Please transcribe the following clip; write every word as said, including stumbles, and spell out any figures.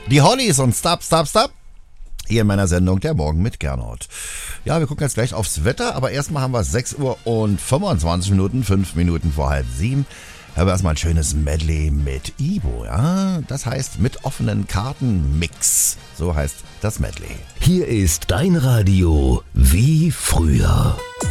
Die Hollies und Stop, Stop, Stop. Hier in meiner Sendung Der Morgen mit Gernot. Ja, wir gucken jetzt gleich aufs Wetter, aber erstmal haben wir sechs Uhr und fünfundzwanzig Minuten, fünf Minuten vor halb sieben. Haben wir erstmal ein schönes Medley mit Ibo, ja? Das heißt mit offenen Karten Mix. So heißt das Medley. Hier ist dein Radio wie früher.